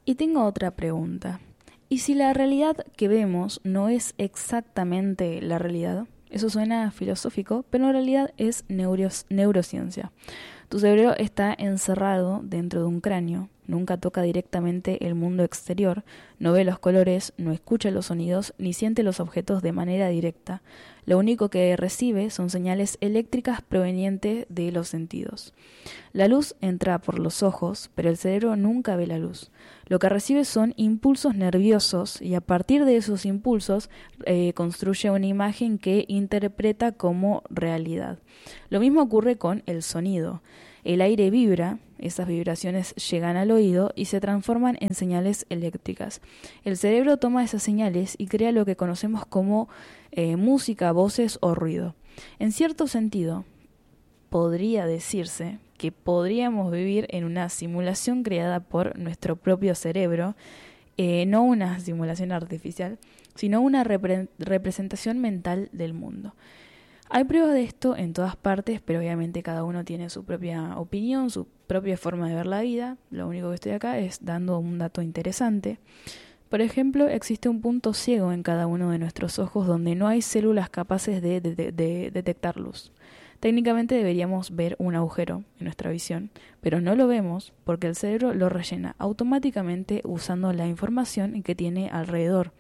Y tengo otra pregunta. ¿Y si la realidad que vemos no es exactamente la realidad? Eso suena filosófico, pero en realidad es neurociencia. Tu cerebro está encerrado dentro de un cráneo, nunca toca directamente el mundo exterior, no ve los colores, no escucha los sonidos, ni siente los objetos de manera directa. Lo único que recibe son señales eléctricas provenientes de los sentidos. La luz entra por los ojos, pero el cerebro nunca ve la luz. Lo que recibe son impulsos nerviosos y a partir de esos impulsos construye una imagen que interpreta como realidad. Lo mismo ocurre con el sonido. El aire vibra, esas vibraciones llegan al oído y se transforman en señales eléctricas. El cerebro toma esas señales y crea lo que conocemos como música, voces o ruido. En cierto sentido, podría decirse que podríamos vivir en una simulación creada por nuestro propio cerebro, no una simulación artificial, sino una representación mental del mundo. Hay pruebas de esto en todas partes, pero obviamente cada uno tiene su propia opinión, su propia forma de ver la vida. Lo único que estoy acá es dando un dato interesante. Por ejemplo, existe un punto ciego en cada uno de nuestros ojos donde no hay células capaces de detectar luz. Técnicamente deberíamos ver un agujero en nuestra visión, pero no lo vemos porque el cerebro lo rellena automáticamente usando la información que tiene alrededor.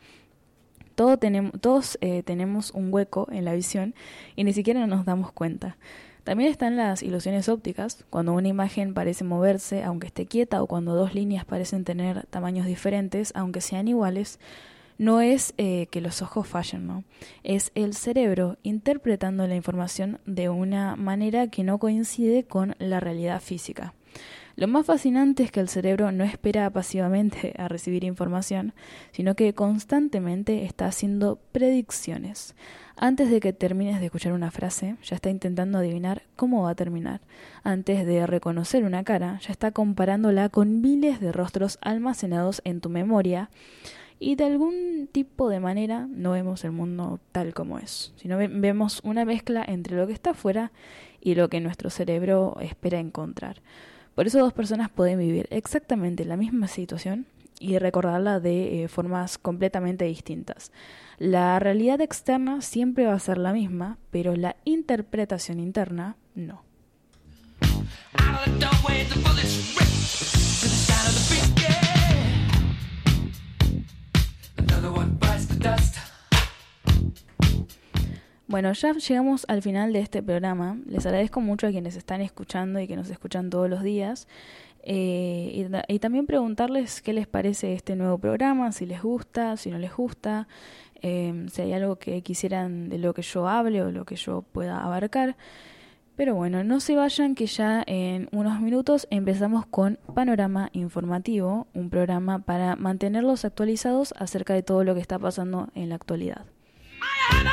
Todos tenemos un hueco en la visión y ni siquiera nos damos cuenta. También están las ilusiones ópticas, cuando una imagen parece moverse aunque esté quieta o cuando dos líneas parecen tener tamaños diferentes aunque sean iguales. No es que los ojos fallen, ¿no? Es el cerebro interpretando la información de una manera que no coincide con la realidad física. Lo más fascinante es que el cerebro no espera pasivamente a recibir información, sino que constantemente está haciendo predicciones. Antes de que termines de escuchar una frase, ya está intentando adivinar cómo va a terminar. Antes de reconocer una cara, ya está comparándola con miles de rostros almacenados en tu memoria. Y de algún tipo de manera no vemos el mundo tal como es, sino vemos una mezcla entre lo que está afuera y lo que nuestro cerebro espera encontrar. Por eso dos personas pueden vivir exactamente la misma situación y recordarla de formas completamente distintas. La realidad externa siempre va a ser la misma, pero la interpretación interna no. Bueno, ya llegamos al final de este programa. Les agradezco mucho a quienes están escuchando y que nos escuchan todos los días. Y también preguntarles qué les parece este nuevo programa, si les gusta, si no les gusta, si hay algo que quisieran de lo que yo hable o lo que yo pueda abarcar. Pero bueno, no se vayan que ya en unos minutos empezamos con Panorama Informativo, un programa para mantenerlos actualizados acerca de todo lo que está pasando en la actualidad.